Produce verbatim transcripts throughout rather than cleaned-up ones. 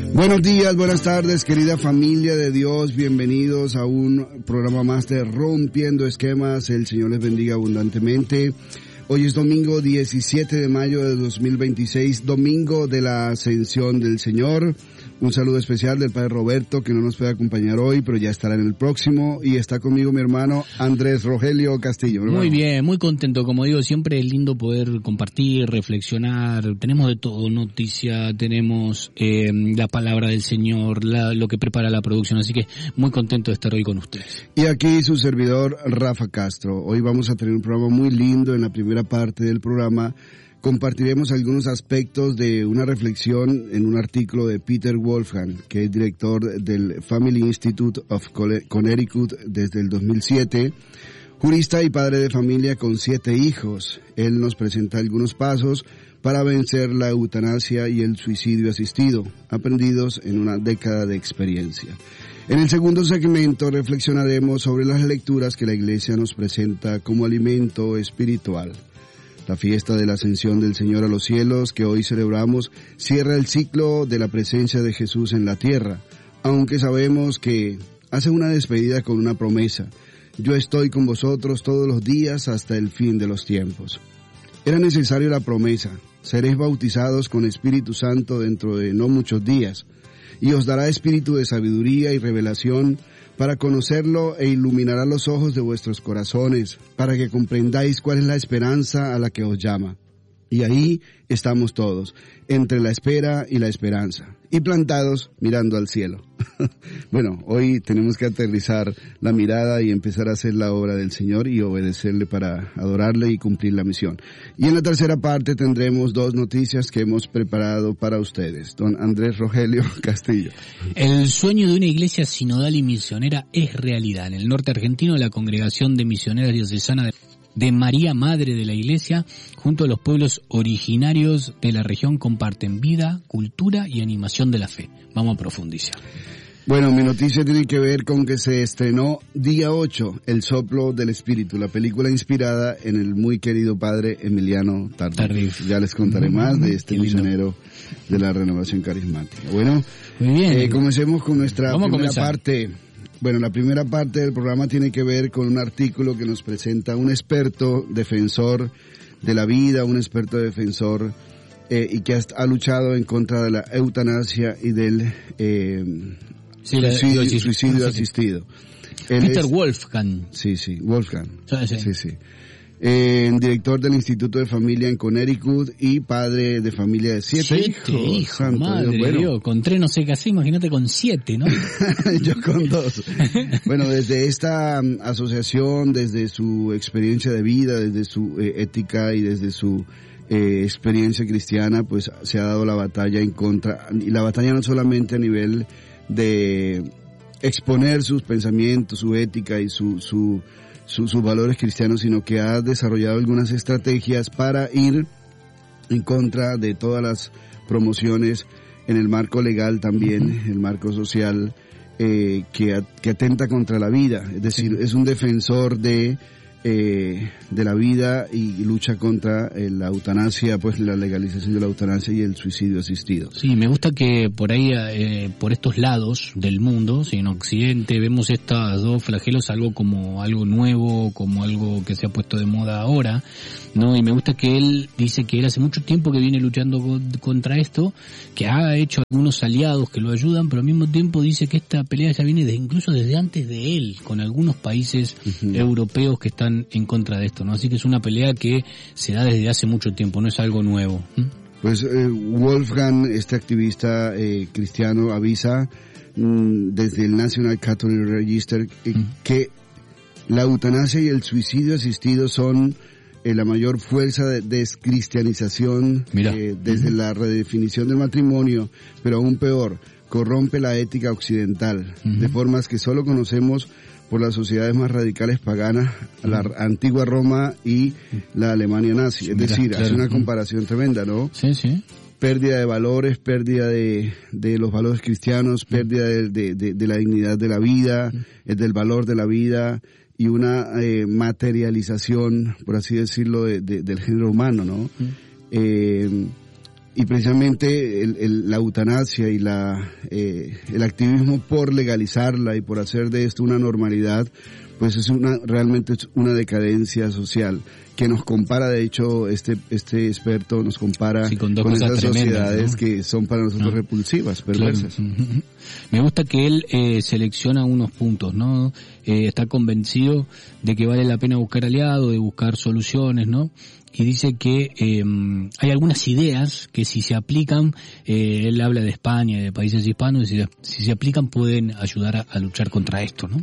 Buenos días, buenas tardes, querida familia de Dios, bienvenidos a un programa más de Rompiendo Esquemas. El Señor les bendiga abundantemente. Hoy es domingo diecisiete de mayo de dos mil veintiséis, domingo de la Ascensión del Señor. Un saludo especial del Padre Roberto, que no nos puede acompañar hoy, pero ya estará en el próximo. Y está conmigo mi hermano Andrés Rogelio Castillo. Muy bien, muy contento. Como digo, siempre es lindo poder compartir, reflexionar. Tenemos de todo, noticia, tenemos eh, la palabra del Señor, la, lo que prepara la producción. Así que muy contento de estar hoy con ustedes. Y aquí su servidor, Rafa Castro. Hoy vamos a tener un programa muy lindo. En la primera parte del programa compartiremos algunos aspectos de una reflexión en un artículo de Peter Wolfgang, que es director del Family Institute of Connecticut desde el dos mil siete, jurista y padre de familia con siete hijos. Él nos presenta algunos pasos para vencer la eutanasia y el suicidio asistido, aprendidos en una década de experiencia. En el segundo segmento reflexionaremos sobre las lecturas que la Iglesia nos presenta como alimento espiritual. La fiesta de la Ascensión del Señor a los cielos que hoy celebramos cierra el ciclo de la presencia de Jesús en la tierra, aunque sabemos que hace una despedida con una promesa: yo estoy con vosotros todos los días hasta el fin de los tiempos. Era necesaria la promesa: seréis bautizados con Espíritu Santo dentro de no muchos días, y os dará espíritu de sabiduría y revelación para conocerlo, e iluminará los ojos de vuestros corazones, para que comprendáis cuál es la esperanza a la que os llama. Y ahí estamos todos, entre la espera y la esperanza, y plantados mirando al cielo. Bueno, hoy tenemos que aterrizar la mirada y empezar a hacer la obra del Señor y obedecerle para adorarle y cumplir la misión. Y en la tercera parte tendremos dos noticias que hemos preparado para ustedes. Don Andrés Rogelio Castillo. El sueño de una iglesia sinodal y misionera es realidad. En el norte argentino, la Congregación de Misioneras Diocesana de de María, Madre de la Iglesia, junto a los pueblos originarios de la región, comparten vida, cultura y animación de la fe. Vamos a profundizar. Bueno, mi noticia tiene que ver con que se estrenó día ocho, El Soplo del Espíritu, la película inspirada en el muy querido padre Emiliano Tardif. Tardif. Ya les contaré más de este misionero de la renovación carismática. Bueno, muy bien. Eh, comencemos con nuestra Vamos primera parte. Bueno, la primera parte del programa tiene que ver con un artículo que nos presenta un experto defensor de la vida, un experto defensor eh, y que ha, ha luchado en contra de la eutanasia y del eh, sí, suicidio, la, suicidio sí, asistido. Él Peter es, Wolfgang. Sí, sí, Wolfgang. Sí, sí. sí, sí. Eh, director del Instituto de Familia en Connecticut y padre de familia de siete, siete hijos. hijos Santo madre Dios, bueno. Dios, con tres no sé qué hacer, imagínate con siete, ¿no? Yo con dos. Bueno, desde esta um, asociación, desde su experiencia de vida, desde su eh, ética y desde su eh, experiencia cristiana, pues se ha dado la batalla en contra, y la batalla no solamente a nivel de exponer sus pensamientos, su ética y su, su Sus, sus valores cristianos, sino que ha desarrollado algunas estrategias para ir en contra de todas las promociones en el marco legal también, uh-huh. el marco social, eh, que, que atenta contra la vida. Es decir, sí. es un defensor de eh, de la vida y, y lucha contra eh, la eutanasia, pues la legalización de la eutanasia y el suicidio asistido. Sí, me gusta que por ahí, eh, por estos lados del mundo, si en Occidente vemos estos dos flagelos algo como algo nuevo, como algo que se ha puesto de moda ahora, ¿no? Y me gusta que él dice que él hace mucho tiempo que viene luchando contra esto, que ha hecho algunos aliados que lo ayudan, pero al mismo tiempo dice que esta pelea ya viene de, incluso desde antes de él, con algunos países uh-huh. europeos que están en contra de esto, ¿no? Así que es una pelea que se da desde hace mucho tiempo, no es algo nuevo. ¿Mm? Pues eh, Wolfgang, este activista eh, cristiano, avisa mm, desde el National Catholic Register eh, ¿Mm? que la eutanasia y el suicidio asistido son eh, la mayor fuerza de descristianización eh, desde uh-huh. la redefinición del matrimonio, pero aún peor, corrompe la ética occidental, uh-huh. de formas que solo conocemos por las sociedades más radicales paganas, la antigua Roma y la Alemania nazi. Es Mira, decir, claro. hace una comparación tremenda, ¿no? Sí, sí. Pérdida de valores, pérdida de, de los valores cristianos, pérdida de, de, de, de la dignidad de la vida, mm. del valor de la vida y una eh, materialización, por así decirlo, de, de, del género humano, ¿no? Mm. Eh, y precisamente el, el, la eutanasia y la eh, el activismo por legalizarla y por hacer de esto una normalidad, pues es una realmente es una decadencia social que nos compara, de hecho, este este experto nos compara sí, con, con esas sociedades, ¿no?, que son para nosotros, ¿no?, repulsivas, perversas. Claro. Me gusta que él eh, selecciona unos puntos, ¿no? Eh, está convencido de que vale la pena buscar aliados, de buscar soluciones, ¿no? Y dice que eh, hay algunas ideas que si se aplican, eh, él habla de España y de países hispanos, y si, si se aplican pueden ayudar a, a luchar contra esto, ¿no?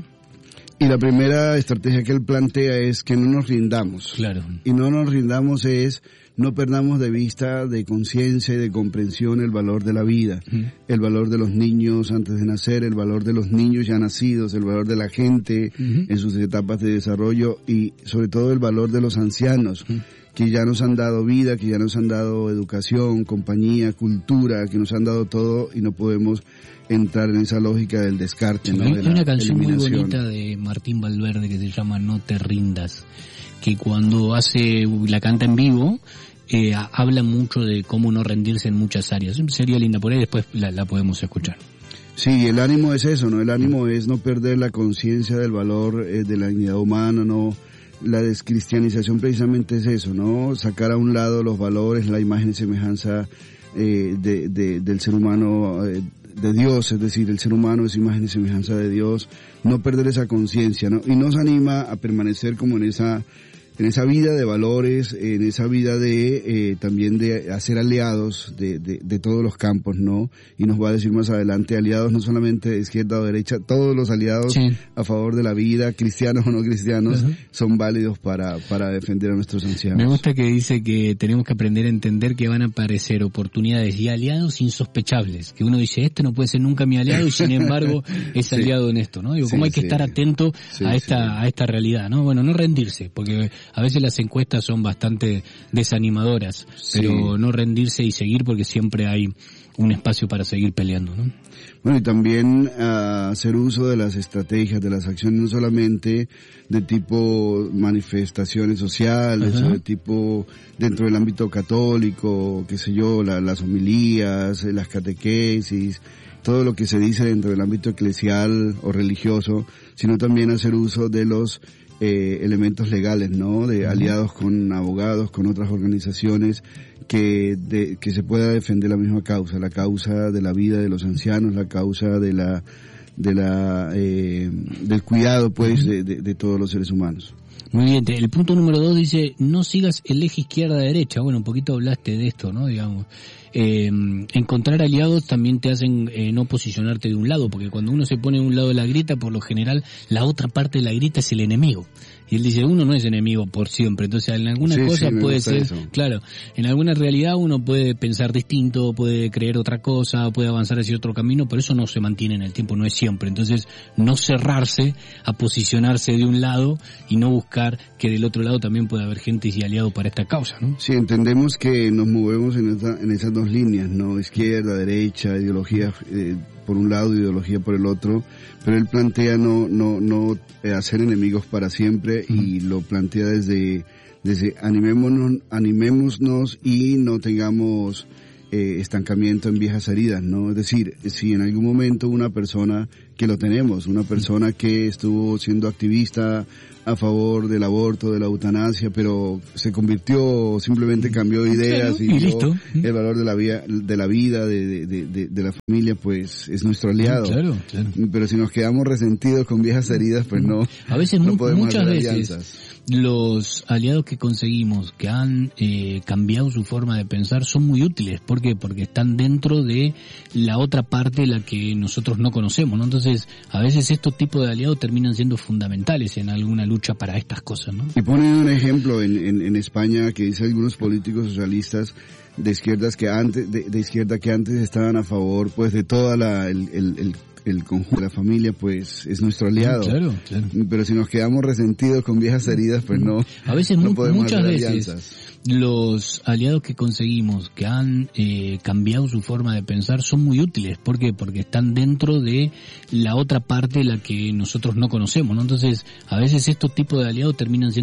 Y la primera estrategia que él plantea es que no nos rindamos. Claro. Y no nos rindamos es, no perdamos de vista, de conciencia y de comprensión el valor de la vida, uh-huh. el valor de los niños antes de nacer, el valor de los niños ya nacidos, el valor de la gente uh-huh. en sus etapas de desarrollo y sobre todo el valor de los ancianos. Uh-huh. que ya nos han dado vida, que ya nos han dado educación, compañía, cultura, que nos han dado todo y no podemos entrar en esa lógica del descarte. Sí, ¿no? Hay, de hay una canción muy eliminación. bonita de Martín Valverde que se llama No te rindas, que cuando hace la canta en vivo eh, habla mucho de cómo no rendirse en muchas áreas. Sería linda, por ahí después la, la podemos escuchar. Sí, el ánimo es eso, ¿no? El ánimo es no perder la conciencia del valor eh, de la dignidad humana, no. La descristianización precisamente es eso, ¿no? Sacar a un lado los valores, la imagen y semejanza eh, de, de, del ser humano, eh, de Dios, es decir, el ser humano es imagen y semejanza de Dios, no perder esa conciencia, ¿no? Y nos anima a permanecer como en esa en esa vida de valores, en esa vida de eh, también de hacer aliados de, de, de todos los campos, ¿no? Y nos va a decir más adelante, aliados no solamente de izquierda o derecha, todos los aliados sí. a favor de la vida, cristianos o no cristianos, uh-huh. son válidos para, para defender a nuestros ancianos. Me gusta que dice que tenemos que aprender a entender que van a aparecer oportunidades y aliados insospechables, que uno dice, este no puede ser nunca mi aliado y sin embargo es sí. aliado en esto, ¿no? Digo, ¿cómo sí, hay que sí. estar atento sí, a esta sí. a esta realidad, ¿no? Bueno, no rendirse, porque a veces las encuestas son bastante desanimadoras, sí. pero no rendirse y seguir porque siempre hay un espacio para seguir peleando, ¿no? Bueno, y también uh, hacer uso de las estrategias, de las acciones, no solamente de tipo manifestaciones sociales, uh-huh. o de tipo dentro del ámbito católico, qué sé yo, la, las homilías, las catequesis, todo lo que se dice dentro del ámbito eclesial o religioso, sino también hacer uso de los Eh, elementos legales, ¿no? De aliados con abogados, con otras organizaciones que de, que se pueda defender la misma causa, la causa de la vida de los ancianos, la causa de la de la eh, del cuidado, pues, de, de, de todos los seres humanos. Muy bien, el punto número dos dice, no sigas el eje izquierda-derecha. Bueno, un poquito hablaste de esto, ¿no? Digamos, eh, encontrar aliados también te hacen eh, no posicionarte de un lado, porque cuando uno se pone de un lado de la grieta, por lo general, la otra parte de la grieta es el enemigo. Y él dice, uno no es enemigo por siempre, entonces en alguna sí, cosa sí, puede ser, eso. Claro, en alguna realidad uno puede pensar distinto, puede creer otra cosa, puede avanzar hacia otro camino, pero eso no se mantiene en el tiempo, no es siempre. Entonces, no cerrarse a posicionarse de un lado y no buscar que del otro lado también pueda haber gente y aliado para esta causa, ¿no? Sí, entendemos que nos movemos en, esa, en esas dos líneas, ¿no? Izquierda, derecha, ideología eh, por un lado, ideología por el otro, pero él plantea no no no hacer enemigos para siempre uh-huh. y lo plantea desde desde animémonos animémonos y no tengamos eh, estancamiento en viejas heridas, ¿no? Es decir, si en algún momento una persona que lo tenemos, una persona que estuvo siendo activista a favor del aborto, de la eutanasia, pero se convirtió, simplemente cambió de ideas y, y listo. El valor de la vida, de la vida, de, de, de, de la familia, pues es nuestro aliado. Claro, claro. Pero si nos quedamos resentidos con viejas heridas, pues no. A veces, no mu- podemos muchas hacer veces, alianzas. Los aliados que conseguimos, que han eh, cambiado su forma de pensar, son muy útiles. ¿Por qué? Porque están dentro de la otra parte, la que nosotros no conocemos, ¿no? Entonces, a veces estos tipos de aliados terminan siendo fundamentales en alguna lucha para estas cosas, ¿no? Y ponen un ejemplo en, en, en España que dice algunos políticos socialistas de izquierdas que antes, de, de izquierda que antes estaban a favor, pues, de toda la, el, el, el el conjunto de la familia, pues es nuestro aliado. Claro, claro. Pero si nos quedamos resentidos con viejas heridas, pues no. A veces, no mu- podemos muchas hacer veces, alianzas. Los aliados que conseguimos, que han eh, cambiado su forma de pensar, son muy útiles. ¿Por qué? Porque están dentro de la otra parte, la que nosotros no conocemos, ¿no? Entonces, a veces estos tipos de aliados terminan siendo